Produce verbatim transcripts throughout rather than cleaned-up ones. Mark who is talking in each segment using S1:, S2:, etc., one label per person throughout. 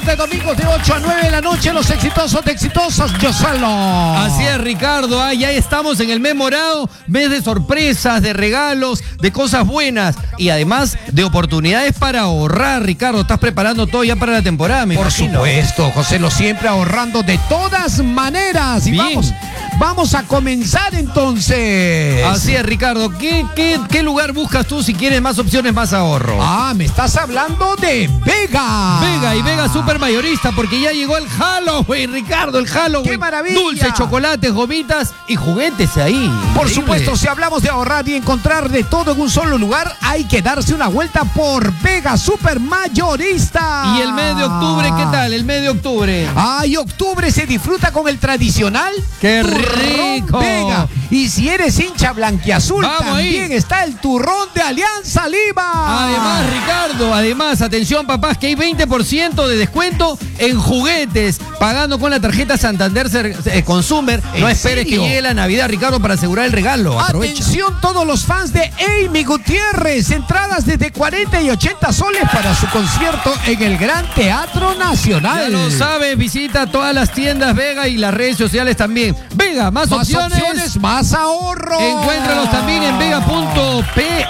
S1: de domingos de ocho a nueve de la noche, los exitosos de exitosas, yo solo.
S2: Así es, Ricardo, ah, ya estamos en el mes morado, mes de sorpresas, de regalos, de cosas buenas y además de oportunidades para ahorrar, Ricardo. ¿Estás preparando todo ya para la temporada? Me
S1: Por
S2: imagino.
S1: supuesto, José, lo siempre ahorrando de todas maneras. Y
S2: Bien.
S1: vamos, vamos a comenzar entonces.
S2: Así es, Ricardo. ¿Qué, qué, qué lugar buscas tú si quieres más opciones, más ahorro?
S1: Ah, me estás hablando de Vega.
S2: Vega y Vega Super Mayorista, porque ya llegó el Halloween, Ricardo, el Halloween.
S1: ¡Qué maravilla!
S2: Dulces, chocolates, gomitas y juguetes ahí.
S1: Por
S2: Increíble.
S1: supuesto, si hablamos de ahorrar y encontrar de todo en un solo lugar, hay que darse una vuelta por Vega Super Mayorista.
S2: ¿Y el mes de octubre qué tal? El mes de octubre.
S1: Ay, octubre se disfruta con el tradicional
S2: ¡Qué
S1: turrón
S2: rico!
S1: Vega. Y si eres hincha blanquiazul,
S2: Vamos
S1: también
S2: ahí.
S1: está el turrón de Alianza Lima.
S2: Además, Ricardo, además, atención papás, que hay veinte por ciento de descuento en juguetes, pagando con la tarjeta Santander eh, Consumer. No
S1: ¿En
S2: esperes
S1: serio?
S2: que llegue la Navidad, Ricardo, para asegurar el regalo. Aprovecha.
S1: Atención todos los fans de Amy Gutiérrez, entradas desde cuarenta y ochenta soles para su concierto en el Gran Teatro Nacional.
S2: Ya lo sabes, visita todas las tiendas Vega y las redes sociales también. Vega, más,
S1: Más
S2: opciones.
S1: opciones, más ahorro.
S2: Encuéntralos también en vega punto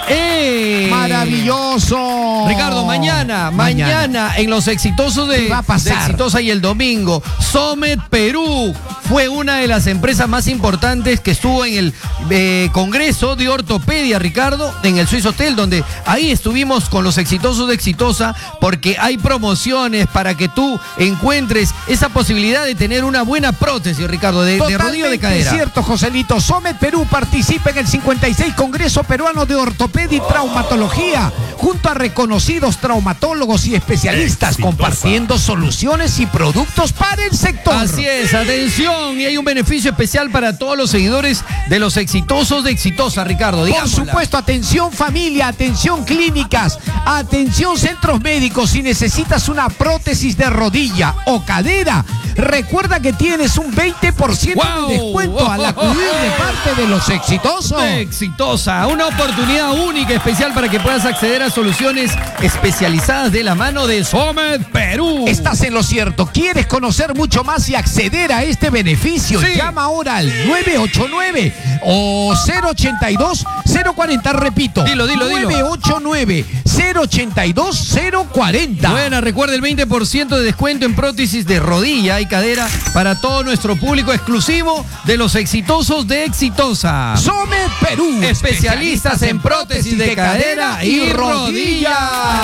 S2: pe.
S1: Maravilloso.
S2: Ricardo, mañana, mañana,
S1: Mañana.
S2: en los exitosos de,
S1: ¿Qué va a pasar?
S2: de Exitosa y el domingo, Somet Perú fue una de las empresas más importantes que estuvo en el eh, Congreso de Ortopedia, Ricardo, en el Swiss Hotel, donde ahí estuvimos con los exitosos de Exitosa, porque hay promociones para que tú encuentres esa posibilidad de tener una buena prótesis, Ricardo, de, de rodillo de cadera.
S1: Es cierto, Joselito. Somet Perú participa en el cincuenta y seis Congreso Peruano de Ortopedia y Traumatología, junto a reconocidos traumatólogos y especialistas,
S3: Exitosa.
S1: compartiendo soluciones y productos para el sector.
S2: Así es, atención, y hay un beneficio especial para todos los seguidores de los exitosos de Exitosa, Ricardo.
S1: Por
S2: digámosla.
S1: supuesto, atención familia, atención clínicas, atención centros médicos. Si necesitas una prótesis de rodilla o cadera, recuerda que tienes un veinte por ciento
S2: ¡Wow!
S1: de descuento al acudir de parte de los exitosos.
S2: Exitosa, una oportunidad única, especial para que puedas acceder a soluciones especializadas de la mano de Somet Perú.
S1: Estás en lo cierto. ¿Quieres conocer mucho más y acceder a este beneficio?
S2: Sí.
S1: Llama ahora al nueve ocho nueve o cero ochenta y dos cero cuarenta. Repito.
S2: Dilo, dilo, dilo.
S1: nueve ocho nueve cero ochenta y dos cero cuarenta.
S2: Buena, recuerda el veinte por ciento de descuento en prótesis de rodilla y cadera para todo nuestro público exclusivo de los exitosos de Exitosa.
S1: Somet Perú.
S2: Especialistas en prótesis de cadera y rodilla.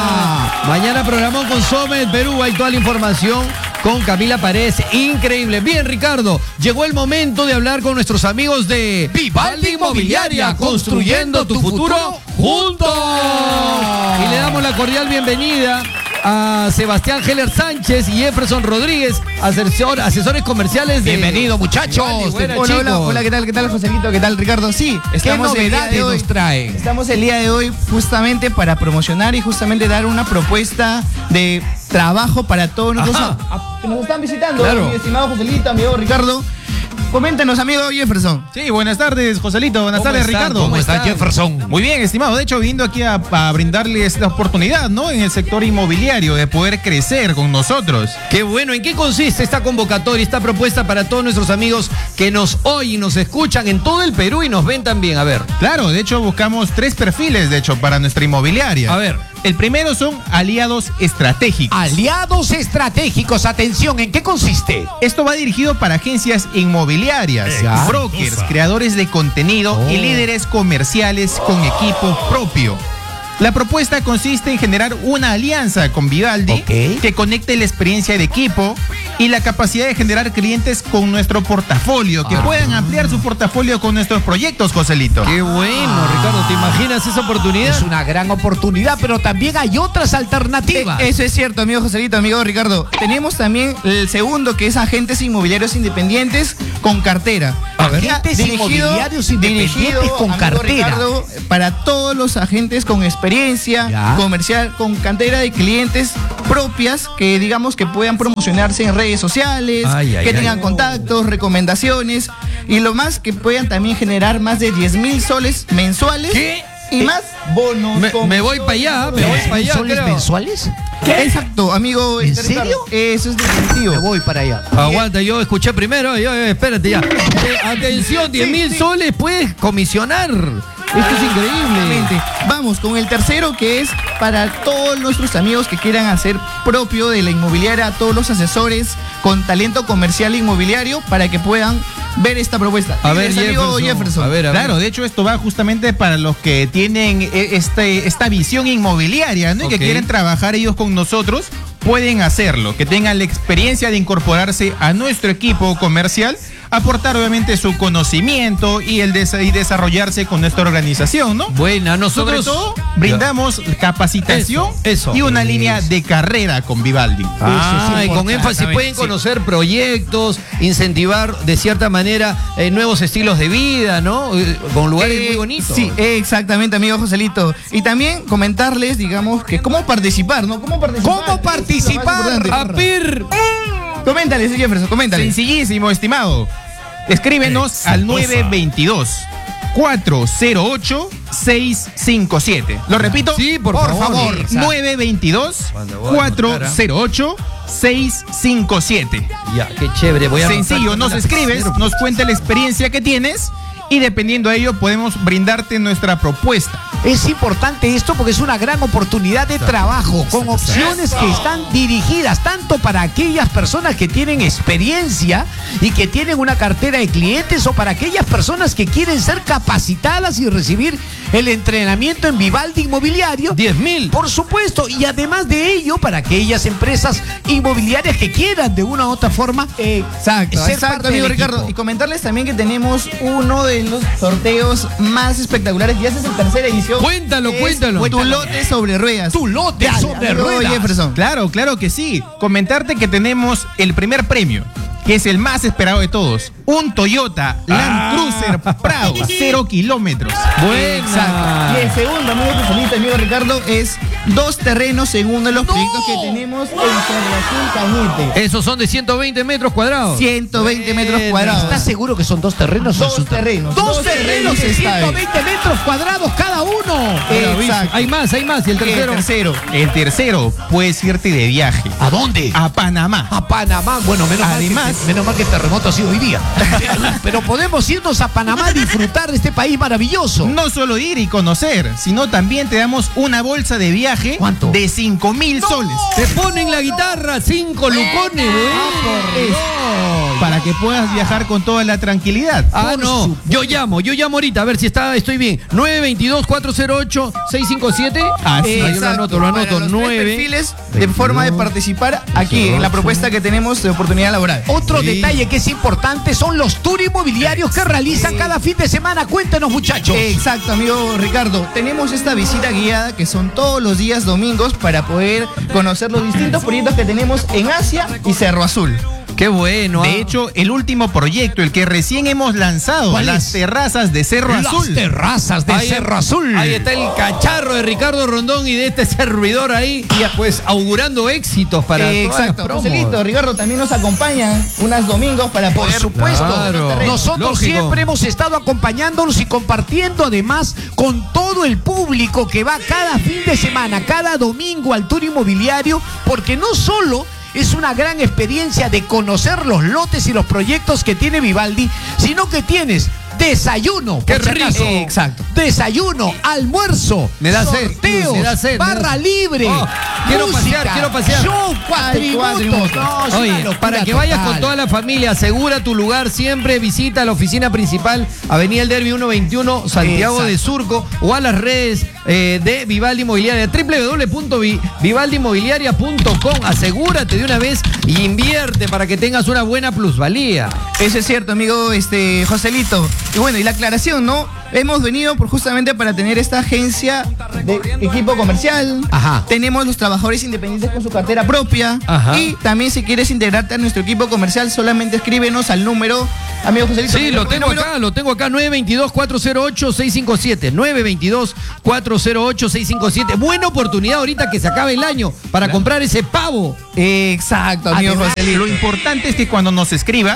S2: Mañana programó con Somet Perú. Hay toda la información con Camila Paredes. Increíble. Bien, Ricardo. Llegó el momento de hablar con nuestros amigos de
S1: Vivaldi Inmobiliaria, construyendo tu futuro juntos.
S2: Y le damos la cordial bienvenida a Sebastián Heller Sánchez y Jefferson Rodríguez, asesor, asesores comerciales de...
S1: Bienvenido, muchachos.
S2: Vivaldi. Buena,
S4: Hola, hola,
S2: chicos.
S4: hola, ¿qué tal? ¿Qué tal, Joselito? ¿Qué tal, Ricardo? Sí,
S1: ¿Qué
S4: estamos el día
S1: novedades
S4: de hoy.
S1: nos traen?
S4: Estamos el día de hoy justamente para promocionar y justamente dar una propuesta de trabajo para todos nosotros
S2: Ajá.
S4: a- a- que nos están visitando.
S2: Claro.
S4: Mi estimado Joselito, amigo Ricardo. Coméntanos, amigo Jefferson.
S3: Sí, buenas tardes, Joselito. Buenas
S2: ¿Cómo
S3: tardes,
S2: están?
S3: Ricardo.
S2: ¿Cómo
S1: está
S2: están?
S1: Jefferson?
S3: Muy bien, estimado. De hecho, viniendo aquí a, a brindarles la oportunidad, ¿no? En el sector inmobiliario de poder crecer con nosotros.
S2: Qué bueno, ¿en qué consiste esta convocatoria, esta propuesta para todos nuestros amigos que nos oyen y nos escuchan en todo el Perú y nos ven también? A ver,
S3: Claro, de hecho, buscamos tres perfiles, de hecho, para nuestra inmobiliaria.
S2: a ver.
S3: El primero son aliados estratégicos.
S1: Aliados estratégicos. Atención, ¿en qué consiste?
S3: Esto va dirigido para agencias inmobiliarias,
S1: Ya.
S3: brokers, creadores de contenido y
S1: Oh.
S3: líderes comerciales con equipo propio. La propuesta consiste en generar una alianza con Vivaldi
S1: Ok.
S3: que conecte la experiencia de equipo y la capacidad de generar clientes con nuestro portafolio, que
S1: Ah.
S3: puedan ampliar su portafolio con nuestros proyectos, Joselito.
S2: Qué bueno, Ricardo, ¿te imaginas esa oportunidad?
S1: Es una gran oportunidad, pero también hay otras alternativas.
S4: Eh, Eso es cierto, amigo Joselito, amigo Ricardo. Tenemos también el segundo, que es agentes inmobiliarios independientes con cartera.
S1: A ver.
S4: Ya,
S1: Agentes inmobiliarios independientes
S4: dirigido,
S1: con
S4: amigo
S1: cartera.
S4: Ricardo, para todos los agentes con experiencia
S1: Ya.
S4: comercial, con cantera de clientes propias que digamos que puedan promocionarse en redes sociales,
S2: Ay, ay,
S4: que
S2: ay.
S4: tengan contactos, recomendaciones y lo más que puedan también generar más de diez mil soles mensuales.
S2: ¿Qué?
S4: y más bonos.
S2: Me, me voy para allá, me voy para allá.
S1: ¿Soles
S2: creo.
S1: mensuales?
S4: ¿Qué? Exacto, amigo.
S1: ¿En
S4: este,
S1: serio?
S4: Ricardo, Eso es definitivo.
S1: Me voy para allá.
S2: Aguanta, yo escuché primero. Yo, yo, espérate ya. Eh, atención, diez mil
S4: sí.
S2: soles puedes comisionar. Esto es increíble.
S4: Exactamente. Vamos con el tercero, que es para todos nuestros amigos que quieran hacer propio de la inmobiliaria, todos los asesores con talento comercial inmobiliario para que puedan ver esta propuesta.
S2: A ver,
S4: Diles, amigo
S2: Jefferson.
S4: Jefferson.
S2: A ver, a ver.
S3: Claro, de hecho esto va justamente para los que tienen eh, este, esta visión inmobiliaria, ¿no? Y
S2: Ok.
S3: que quieren trabajar ellos con nosotros, pueden hacerlo, que tengan la experiencia de incorporarse a nuestro equipo comercial, aportar obviamente su conocimiento y el des- y desarrollarse con nuestra organización, ¿no?
S2: Buena, nosotros.
S3: Sobre todo, brindamos capacitación
S2: Eso, eso.
S3: y una
S2: Eso.
S3: línea de carrera con Vivaldi.
S2: Ah,
S1: Eso es
S2: y con
S1: importante,
S2: énfasis pueden
S3: sí.
S2: conocer proyectos, incentivar de cierta manera eh, nuevos estilos de vida, ¿no? Eh, con lugares
S4: Eh,
S2: muy bonitos.
S4: Sí, exactamente, amigo Joselito. Y también comentarles, digamos, que cómo participar, ¿no? ¿Cómo participar?
S1: ¿Cómo
S4: Eso es lo más
S1: participar?
S4: importante.
S2: A Pir.
S4: Coméntales, Jefferson, coméntales.
S3: Sencillísimo, estimado. Escríbenos al nueve veintidós, cuatro cero ocho, seis cinco siete. Lo repito.
S2: Sí, por,
S1: Por
S2: favor.
S1: favor.
S2: Exacto.
S3: nueve veintidós,
S2: Cuando voy a
S3: cuatro
S2: anotar, ¿ah?
S3: cero ocho, seis cinco siete.
S2: Ya, qué chévere. Voy a
S3: Sencillo,
S2: anotar
S3: nos
S2: con
S3: escribes,
S2: lapicero.
S3: nos cuenta la experiencia que tienes y dependiendo de ello podemos brindarte nuestra propuesta.
S1: Es importante esto porque es una gran oportunidad de trabajo con opciones que están dirigidas tanto para aquellas personas que tienen experiencia y que tienen una cartera de clientes o para aquellas personas que quieren ser capacitadas y recibir el entrenamiento en Vivaldi Inmobiliario.
S2: diez mil.
S1: Por supuesto, y además de ello, para aquellas empresas inmobiliarias que quieran de una u otra forma
S4: Exacto,
S1: ser
S4: exacto,
S1: parte
S4: amigo
S1: del
S4: Ricardo.
S1: equipo.
S4: Y comentarles también que tenemos uno de los sorteos más espectaculares. Ya esta es la tercera edición.
S2: Cuéntalo,
S4: Es
S2: cuéntalo.
S4: Tu lote sobre ruedas.
S1: Tu lote
S4: Dale,
S1: sobre
S4: amigo
S1: ruedas.
S4: Jefferson.
S3: Claro, claro que sí. Comentarte que tenemos el primer premio, que es el más esperado de todos. Un Toyota Land
S2: Ah.
S3: Cruiser Prado, cero kilómetros.
S2: Buena.
S4: Y el segundo, amigo Joselito, amigo Ricardo, es dos terrenos según uno de los proyectos que tenemos en Cerro Azul Cañete.
S2: Esos son de ciento veinte metros cuadrados.
S4: ciento veinte metros
S2: Buena.
S4: cuadrados.
S1: ¿Estás seguro que son dos terrenos? o
S4: Dos
S1: es un ter-
S4: terrenos.
S1: Dos,
S4: Dos
S1: terrenos
S4: terrenos
S1: de
S4: está
S1: ciento
S4: ahí.
S1: veinte metros cuadrados cada uno.
S4: Exacto.
S2: Hay más, hay más. Y el tercero.
S4: El tercero.
S3: El tercero, puedes irte de viaje
S1: ¿A dónde?
S3: a Panamá.
S1: A Panamá. Bueno, menos
S3: Además-
S1: mal, que, menos mal que el terremoto ha sido hoy día. Pero podemos irnos a Panamá a disfrutar de este país maravilloso.
S3: No solo ir y conocer, sino también te damos una bolsa de viaje
S1: ¿Cuánto?
S3: de cinco mil soles
S2: Te ponen la guitarra, cinco lucones, güey.
S3: para que puedas viajar con toda la tranquilidad.
S2: Ah, no. Yo llamo, yo llamo ahorita a ver si está, estoy bien. nueve veintidós, cuatro cero ocho, seis cinco siete.
S3: Así
S2: Ahí lo
S4: Exacto,
S2: anoto, lo anoto.
S4: para los tres
S2: nueve.
S4: perfiles de forma de participar aquí en la propuesta que tenemos de oportunidad laboral.
S1: Otro
S2: Sí.
S1: detalle que es importante son los tours inmobiliarios que realizan cada fin de semana. Cuéntenos, muchachos.
S4: Exacto, amigo Ricardo. Tenemos esta visita guiada que son todos los días domingos para poder conocer los distintos proyectos que tenemos en Asia y Cerro Azul.
S2: Qué bueno.
S3: De
S2: ah.
S3: hecho, el último proyecto, el que recién hemos lanzado,
S1: ¿Cuál
S3: las
S1: es?
S3: terrazas de Cerro
S1: Las
S3: Azul.
S1: terrazas de
S2: Ahí-
S1: Cerro Azul.
S2: Ahí está el cacharro de Ricardo Rondón y de este servidor ahí, pues augurando éxitos para
S4: Eh,
S2: todas las
S4: exacto.
S2: promos.
S4: Joselito, Ricardo también nos acompañan unos domingos para
S1: Por
S4: poder
S1: supuesto.
S2: Claro.
S1: Nosotros
S2: Lógico.
S1: siempre hemos estado acompañándolos y compartiendo además con todo el público que va cada fin de semana, cada domingo al tour inmobiliario, porque no solo es una gran experiencia de conocer los lotes y los proyectos que tiene Vivaldi, sino que tienes desayuno,
S2: ¡Qué
S1: por si
S2: rico!
S1: acaso.
S2: Eh,
S1: Exacto. Desayuno, almuerzo,
S2: Me da sed,
S1: sorteos,
S2: me da sed, me da
S1: barra
S2: sed.
S1: libre,
S2: Oh, quiero
S1: música,
S2: pasear, quiero pasear.
S1: show, cuatributos.
S4: cuatributos.
S1: No, es una
S2: Oye,
S1: locura
S2: para que vayas
S1: total.
S2: con toda la familia, asegura tu lugar siempre, visita la oficina principal, Avenida El Derby ciento veintiuno, Santiago de Surco, o a las redes eh, de Vivaldi Inmobiliaria, doble u doble u doble u punto vivaldi inmobiliaria punto com. Asegúrate de una vez y invierte para que tengas una buena plusvalía.
S4: Eso es cierto, amigo este Joselito. Y bueno, y la aclaración, ¿no? Hemos venido por justamente para tener esta agencia de equipo comercial.
S1: Ajá.
S4: Tenemos los trabajadores independientes con su cartera propia.
S2: Ajá.
S4: Y también si quieres integrarte a nuestro equipo comercial, solamente escríbenos al número, amigo Joselito.
S2: Sí, lo tengo
S4: número-
S2: acá, lo tengo acá, nueve veintidós, cuatro cero ocho, seis cinco siete, nueve veintidós, cuatro cero ocho, seis cinco siete. Buena oportunidad ahorita que se acabe el año para comprar ese pavo.
S4: Exacto, amigo
S3: Además,
S4: Joselito.
S3: lo importante es que cuando nos escribas,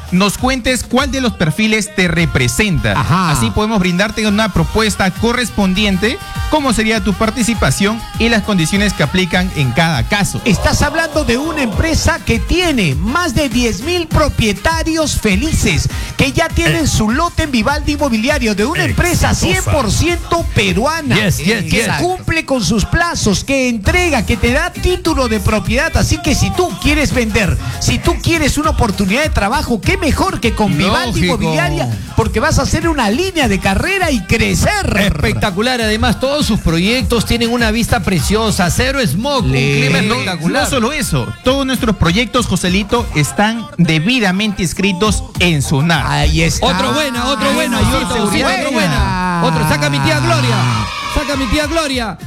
S3: nos cuentes cuál de los perfiles te representa.
S1: Ajá.
S3: Así podemos brindarte una propuesta correspondiente, cómo sería tu participación y las condiciones que aplican en cada caso.
S1: Estás hablando de una empresa que tiene más de diez mil propietarios felices, que ya tienen su lote en Vivaldi Inmobiliario, de una empresa cien por ciento peruana,
S2: Yes, yes,
S1: que
S2: yes.
S1: cumple con sus plazos, que entrega, que te da título de propiedad. Así que si tú quieres vender, si tú quieres una oportunidad de trabajo, qué mejor que con Vivaldi
S2: Lógico.
S1: Inmobiliaria, porque vas a hacer una línea de carrera y crecer.
S2: Espectacular, además todos sus proyectos tienen una vista preciosa, cero smog, un
S1: Le-
S2: clima
S3: No,
S2: espectacular.
S3: no solo eso, todos nuestros proyectos, Joselito, están debidamente inscritos en SUNAT.
S1: Ahí está.
S2: Otro buena, otro
S1: Ay,
S2: buena,
S1: mayor
S2: Osito,
S1: seguridad.
S2: Osito, otro buena. Otro, saca a mi tía Gloria. Saca a mi tía Gloria.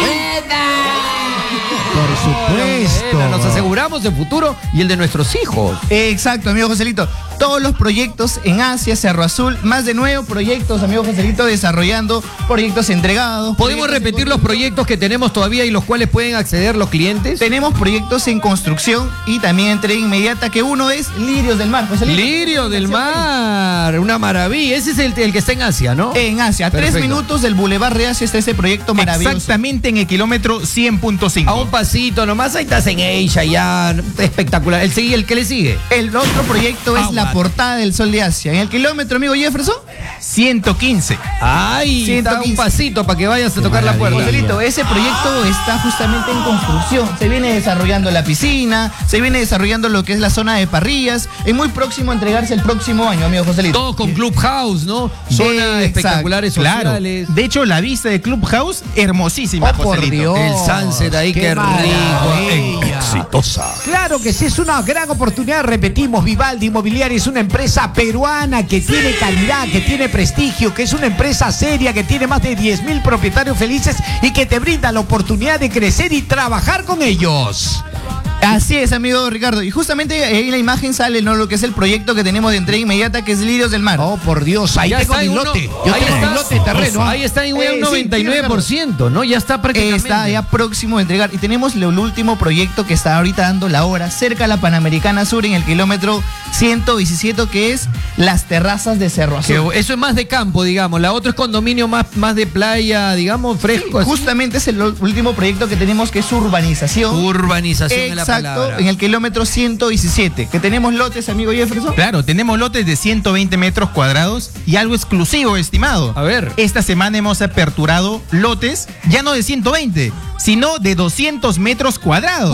S1: Por supuesto.
S2: Buena, nos aseguramos el futuro y el de nuestros hijos.
S4: Exacto, amigo Joselito. Todos los proyectos en Asia, Cerro Azul, más de nueve proyectos, amigo Joselito, desarrollando proyectos entregados.
S2: ¿Podemos
S4: proyectos
S2: repetir
S4: en
S2: los proyectos que tenemos todavía y los cuales pueden acceder los clientes?
S4: Tenemos proyectos en construcción y también entrega inmediata, que uno es Lirios del Mar, Joselito.
S2: Lirio del Mar, una maravilla. Ese es el, el que está en Asia, ¿no?
S4: En Asia, a tres
S2: Perfecto.
S4: minutos del Boulevard de Asia está ese proyecto maravilloso.
S3: Exactamente en el kilómetro cien punto cinco.
S2: A un pasito nomás, ahí estás en Asia ya, espectacular. El, sigue- el que le sigue.
S4: El otro proyecto es
S2: Ah,
S4: la
S2: vale.
S4: portada del Sol de Asia. En el kilómetro, amigo Jefferson.
S3: ciento quince.
S2: Ay,
S4: ciento
S2: está un
S4: quince.
S2: pasito para que vayas a tocar la puerta.
S4: Joselito, ese proyecto está justamente en construcción. Se viene desarrollando la piscina, se viene desarrollando lo que es la zona de parrillas. Es muy próximo a entregarse el próximo año, amigo Joselito.
S2: Todo con Clubhouse, ¿no? Zonas
S4: Exacto,
S2: espectaculares
S3: Claro.
S2: sociales.
S3: De hecho, la vista de Clubhouse, hermosísima,
S1: Oh, por
S3: Joselito.
S1: Dios.
S2: El sunset ahí, qué rico.
S1: maravilla.
S2: Exitosa.
S1: Claro que sí, es una gran oportunidad. Repetimos, Vivaldi Inmobiliaria es una empresa peruana que tiene calidad, que tiene prestigio, que es una empresa seria, que tiene más de diez mil propietarios felices y que te brinda la oportunidad de crecer y trabajar con ellos.
S4: Así es, amigo Ricardo. Y justamente ahí en la imagen sale, ¿no?, lo que es el proyecto que tenemos de entrega inmediata, que es Lirios del Mar.
S1: Oh, por Dios, ahí
S2: Ya
S1: tengo
S2: está
S1: mi
S2: en uno-
S1: lote. Yo
S2: ahí
S1: tengo
S2: está.
S1: mi lote de terreno.
S2: Ahí está en un
S4: Eh, sí,
S2: noventa y nueve por ciento, ¿no? Ya está prácticamente.
S4: Está ya próximo a entregar. Y tenemos el último proyecto que está ahorita dando la hora, cerca a la Panamericana Sur, en el kilómetro ciento diecisiete, que es las terrazas de Cerro Azul.
S2: Que eso es más de campo, digamos. La otra es condominio más, más de playa, digamos, fresco. así.
S4: Justamente es el último proyecto que tenemos, que es urbanización.
S2: Urbanización es la
S4: Exacto,
S2: palabra.
S4: en el kilómetro ciento diecisiete. Que tenemos lotes, amigo Jefferson.
S3: Claro, tenemos lotes de ciento veinte metros cuadrados y algo exclusivo, estimado.
S2: A ver.
S3: Esta semana hemos aperturado lotes ya no de ciento veinte, sino de doscientos metros cuadrados.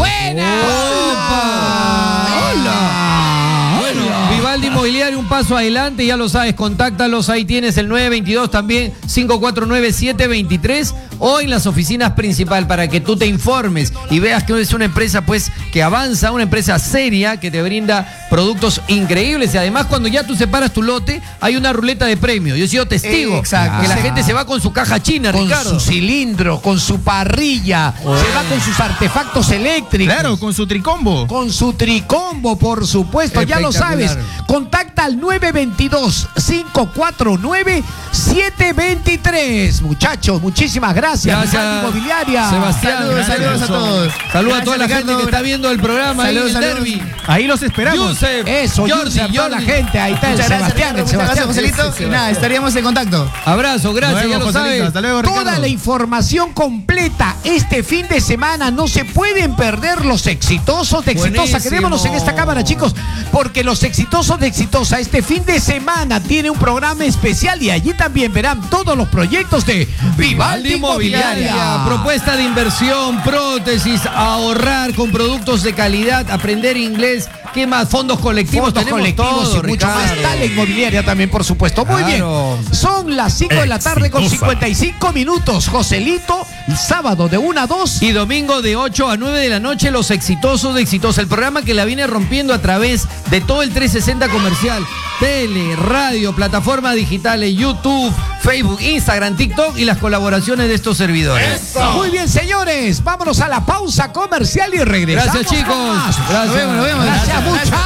S2: ¡Opa! ¡Hola! Bueno, Vivaldi Inmobiliario, un paso adelante, ya lo sabes, contáctalos, ahí tienes el nueve veintidós también, cinco cuatro nueve, siete veintitrés, o en las oficinas principal para que tú te informes y veas que es una empresa pues que avanza, una empresa seria que te brinda productos increíbles y además cuando ya tú separas tu lote hay una ruleta de premios. Yo he sido testigo
S4: Exacto.
S2: que la
S4: Sí.
S2: gente se va con su caja china,
S1: Con
S2: Ricardo.
S1: su cilindro, con su parrilla, se va con sus artefactos eléctricos.
S3: Claro, con su tricombo.
S1: Con su tricombo, por supuesto, ya lo
S2: Espectacular.
S1: sabes. Contacta al nueve veintidós, cinco cuatro nueve, siete veintitrés. Muchachos, muchísimas gracias.
S2: Gracias,
S1: Vivaldi Inmobiliaria.
S2: Sebastián.
S4: Saludos,
S2: Gracias.
S4: saludos a todos.
S2: Saludos a
S4: Gracias,
S2: toda la
S4: Ricardo.
S2: gente que está viendo el programa
S4: Saludos,
S2: ahí en el
S4: saludos.
S2: derbi.
S3: Ahí los esperamos.
S2: Yusef,
S1: Eso,
S2: Jordi,
S1: Jordi, a toda la
S2: Jordi.
S1: gente. Ahí está el
S4: Muchas gracias,
S1: Sebastián,
S4: Ricardo.
S1: el
S4: Muchas
S1: Sebastián.
S4: gracias, Joselito.
S2: Ese
S4: Y nada, estaríamos en contacto.
S2: Abrazo, gracias,
S3: Luego,
S2: ya lo
S3: Joselito.
S2: sabes.
S3: Hasta luego, Ricardo.
S1: Toda la información completa este fin de semana. No se pueden perder los exitosos de Exitosa.
S2: Buenísimo.
S1: Quedémonos en esta cámara, chicos, porque los exitosos de Exitosa este fin de semana tiene un programa especial y allí también verán todos los proyectos de Vivaldi Inmobiliaria.
S2: Propuesta de inversión, prótesis, ahorrar con productos de calidad, aprender inglés. ¿Qué más? Fondos colectivos.
S1: Fondos
S2: tenemos
S1: colectivos
S2: todo,
S1: y mucho más.
S2: Ricardo.
S1: Dale Inmobiliaria también, por supuesto. Muy
S2: Claro.
S1: bien. Son las cinco de la tarde con
S5: Exitosa.
S1: cincuenta y cinco minutos. Joselito, el sábado de una a dos.
S2: Y domingo de ocho a nueve de la noche, Los Exitosos de Exitosa. El programa que la viene rompiendo a través de todo el trescientos sesenta comercial. Tele, radio, plataformas digitales, YouTube, Facebook, Instagram, TikTok y las colaboraciones de estos servidores.
S1: Muy bien, señores. Vámonos a la pausa comercial y regresamos.
S2: Gracias, chicos.
S1: con más.
S2: Gracias.
S4: Nos vemos, nos vemos.
S1: Gracias,
S4: Gracias.
S1: muchachos.